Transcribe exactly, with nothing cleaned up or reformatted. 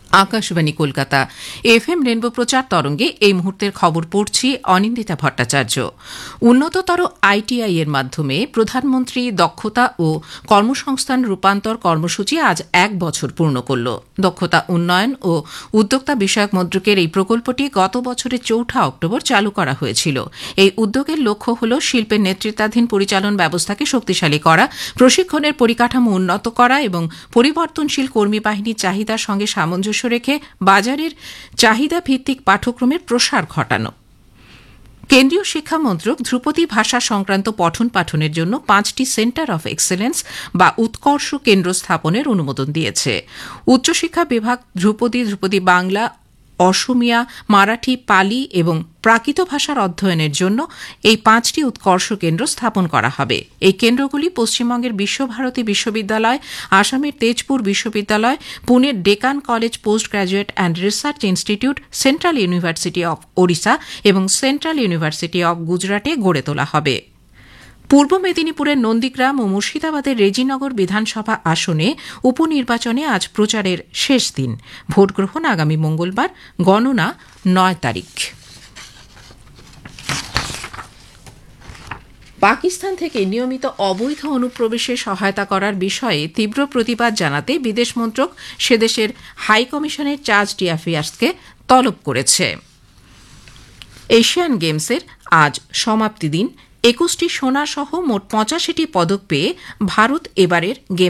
Akashvani Kolkata FM rainbow প্রচার তরঙ্গে এই মুহূর্তের খবর পড়ছি অনিন্দিতা ভট্টাচার্য। উন্নততর আইটিআই এর মাধ্যমে প্রধানমন্ত্রী দক্ষতা ও কর্মসংস্থান রূপান্তর কর্মসূচি আজ এক বছর পূর্ণ করল। দক্ষতা উন্নয়ন ও উদ্যোক্তা বিষয়ক মন্ত্রকের এই প্রকল্পটি গত বছরের চৌঠা অক্টোবর চালু করা হয়েছিল। এই উদ্যোগের লক্ষ্য হল শিল্পের নেতৃত্বাধীন পরিচালন ব্যবস্থাকে শক্তিশালী করা, প্রশিক্ষণের পরিকাঠামো উন্নত করা এবং পরিবর্তনশীল কর্মী বাহিনীর চাহিদার সঙ্গে সামঞ্জস্য রেখে বাজারের চাহিদা ভিত্তিক পাঠ্যক্রমের প্রসার ঘটানো। কেন্দ্রীয় শিক্ষা মন্ত্রক ধ্রুপদী ভাষা সংক্রান্ত পঠন পাঠনের জন্য পাঁচটি সেন্টার অফ এক্সেলেন্স বা উৎকর্ষ কেন্দ্র স্থাপনের অনুমোদন দিয়েছে। উচ্চশিক্ষা বিভাগ ধ্রুপদী, ধ্রুপদী বাংলা, অসমিয়া, মারাঠি, পালি এবং প্রাকৃত ভাষার অধ্যয়নের জন্য এই পাঁচটি উৎকর্ষ কেন্দ্র স্থাপন করা হবে। এই কেন্দ্রগুলি পশ্চিমবঙ্গের বিশ্বভারতী বিশ্ববিদ্যালয়, আসামের তেজপুর বিশ্ববিদ্যালয়, পুনের Deccan college post graduate and research institute, central university of Odisha এবং সেন্ট্রাল ইউনিভার্সিটি অব গুজরাটে গড়ে তোলা হবে। পূর্ব মেদিনীপুরের নন্দীগ্রাম ও মুর্শিদাবাদের রেজিনগর বিধানসভা আসনে উপনির্বাচনে আজ প্রচারের শেষ দিন। ভোট গ্রহণ আগামী মঙ্গলবার, গণনা নয় তারিখ। পাকিস্তান থেকে নিয়মিত অবৈধ অনুপ্রবেশে সহায়তা করার বিষয়ে তীব্র প্রতিবাদ জানাতে বিদেশ মন্ত্রক সেদেশের হাই কমিশনের চার্জ ডিঅ্যাফেয়ার্সকে তলব করেছে। এশিয়ান গেমসের আজ সমাপ্তি দিন। একুশটি সোনা সহ মোট পঁচাশিটি পদক পেয়ে ভারত এবারের গেম